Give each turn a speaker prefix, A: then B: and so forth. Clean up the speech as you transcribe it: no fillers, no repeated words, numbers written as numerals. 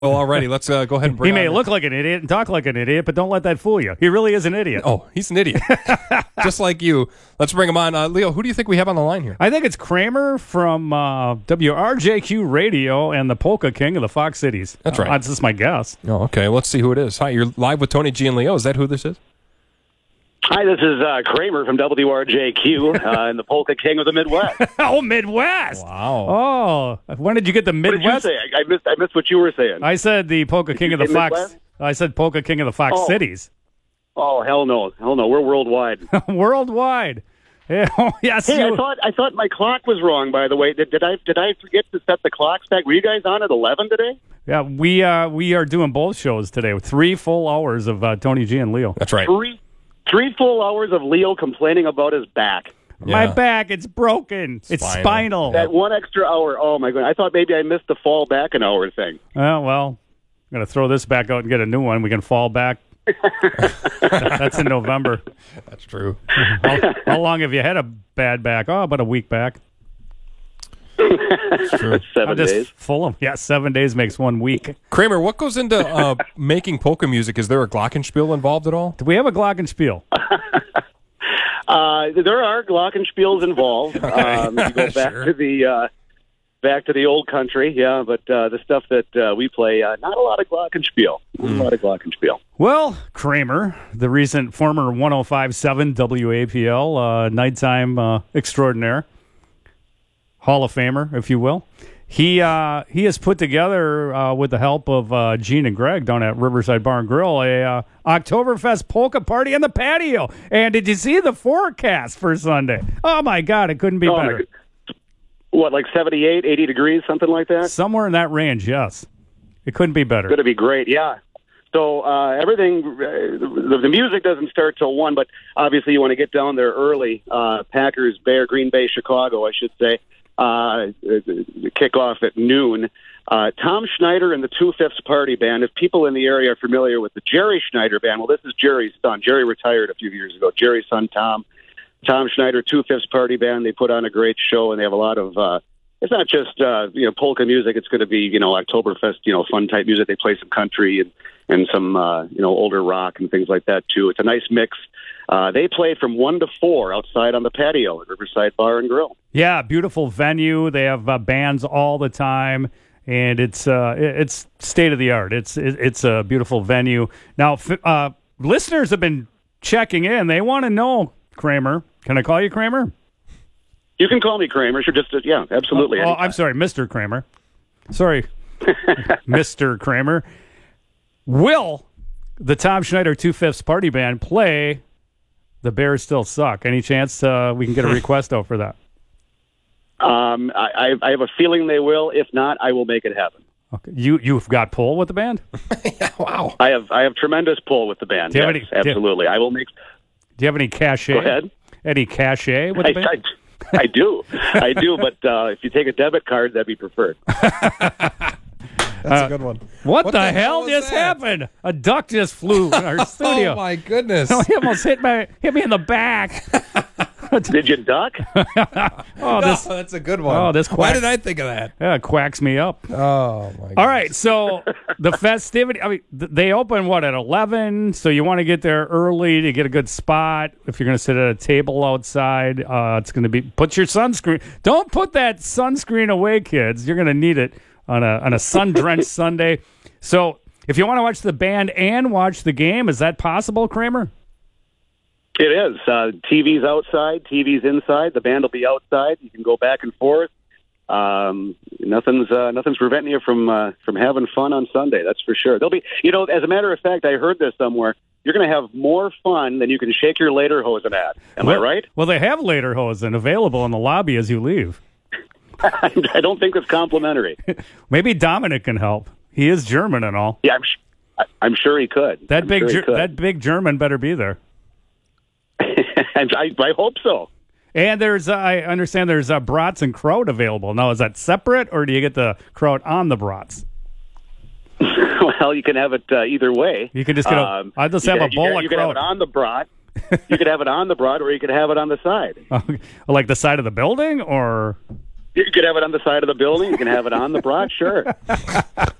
A: Well, already, let's go ahead and bring
B: He may
A: on-
B: look like an idiot and talk like an idiot, but don't let that fool you. He really is an idiot.
A: Oh, he's an idiot. Just like you. Let's bring him on. Leo, who do you think we have on the line here?
B: I think it's Kramer from WRJQ Radio and the Polka King of the Fox Cities.
A: That's right.
B: That's just my guess.
A: Oh, okay. Let's see who it is. Hi, you're live with Tony G and Leo. Is that who this is?
C: Hi, this is Kramer from WRJQ and the Polka King of the Midwest.
B: Oh, Midwest.
A: Wow.
B: Oh, when did you get the
C: What did you
B: Midwest?
C: say? I missed what you were saying.
B: I said the Polka King
C: you
B: of the
C: say
B: Fox.
C: Midwest?
B: I said Polka King of the Fox
C: Oh.
B: Cities.
C: Oh, hell no. We're worldwide.
B: Worldwide. Yeah, oh, yes.
C: Hey,
B: you-
C: I thought my clock was wrong, by the way. Did I forget to set the clocks back? Were you guys on at 11 today?
B: Yeah, we are doing both shows today. 3 full hours of Tony G and Leo.
A: That's right.
C: Three full hours of Leo complaining about his back.
B: My
A: Yeah.
B: back, it's broken. It's spinal.
C: That one extra hour. Oh, my God. I thought maybe I missed the fall back an hour thing.
B: Oh, well, I'm going to throw this back out and get a new one. We can fall back. That's in November.
A: That's true.
B: How long have you had a bad back? Oh, about a week back.
A: That's true.
C: 7
B: I'm just
C: days.
B: full of 7 days makes 1 week.
A: Kramer, what goes into making polka music? Is there a glockenspiel involved at all?
B: Do we have a glockenspiel?
C: There are glockenspiels involved. You go back
A: Sure.
C: to the old country, yeah. But the stuff that we play, not a lot of glockenspiel. Not a lot of glockenspiel.
B: Well, Kramer, the recent former 105.7 WAPL nighttime extraordinaire, Hall of Famer, if you will. He has put together, with the help of Gene and Greg down at Riverside Bar and Grill, a Oktoberfest polka party on the patio. And did you see the forecast for Sunday? Oh, my God, it couldn't be
C: Oh, my
B: better.
C: God. What, like 78, 80 degrees, something like that?
B: Somewhere in that range, yes. It couldn't be better.
C: Going to be great, yeah. So everything, the music doesn't start till 1, but obviously you want to get down there early. Packers, Green Bay, Chicago, I should say. Kick off at noon. Tom Schneider and the Two-Fifths Party Band. If people in the area are familiar with the Jerry Schneider Band, well, this is Jerry's son. Jerry retired a few years ago. Jerry's son, Tom Schneider, Two-Fifths Party Band. They put on a great show, and they have a lot of. It's not just polka music. It's going to be Oktoberfest fun type music. They play some country and some older rock and things like that too. It's a nice mix. They play from 1 to 4 outside on the patio at Riverside Bar and Grill.
B: Yeah, beautiful venue. They have bands all the time, and it's state of the art. It's a beautiful venue. Now, listeners have been checking in. They want to know, Kramer. Can I call you Kramer?
C: You can call me Kramer. Sure, just yeah, absolutely.
B: Oh, I'm sorry, Mr. Kramer. Sorry, Mr. Kramer. Will the Tom Schneider Two-Fifths Party Band play The Bears Still Suck? Any chance we can get a request out for that?
C: I have a feeling they will. If not, I will make it happen.
B: Okay. You've got pull with the band?
A: Wow.
C: I have tremendous pull with the band.
B: Do you have
C: Yes,
B: any-
C: absolutely. I will make.
B: Do you have any cachet?
C: Go ahead.
B: Any cachet with the band?
C: I do. But if you take a debit card, that'd be preferred.
A: That's a good one.
B: What the hell
A: was
B: just
A: that?
B: happened? A duck just flew in our studio.
A: Oh, my goodness.
B: He almost hit me in the back.
C: Did you duck?
B: Oh, this
A: that's a good one.
B: Oh, this
A: Why
B: quack-
A: did I think of that?
B: quacks me up.
A: Oh, my goodness.
B: All right, so the festivity, they open, at 11? So you want to get there early to get a good spot. If you're going to sit at a table outside, it's going to be, put your sunscreen. Don't put that sunscreen away, kids. You're going to need it on a sun-drenched Sunday. So if you want to watch the band and watch the game, is that possible, Kramer?
C: It is. TV's outside, TV's inside. The band will be outside. You can go back and forth. Nothing's preventing you from having fun on Sunday. That's for sure. There'll be, as a matter of fact, I heard this somewhere. You're going to have more fun than you can shake your lederhosen at. Am I right?
B: Well, they have lederhosen available in the lobby as you leave.
C: I don't think it's complimentary.
B: Maybe Dominic can help. He is German and all.
C: Yeah, I'm sure he could.
B: That
C: I'm
B: big German better be there.
C: I hope so.
B: And I understand there's brats and kraut available. Now, is that separate, or do you get the kraut on the brats?
C: Well, you can have it either way.
B: You can just get I'll just have a bowl of
C: You can have
B: kraut.
C: it on the brat. You could have it on the brat, or you could have it on the side.
B: Like the side of the building, or?
C: You could have it on the side of the building. You can have it on the brat, sure.